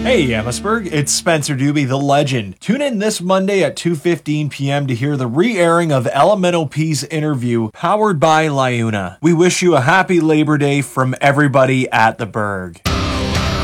Hey, Amherstburg, it's Spencer Doobie, the legend. Tune in this Monday at 2:15 p.m. to hear the re-airing of Elemental P's interview, powered by Liuna. We wish you a happy Labor Day from everybody at the Berg.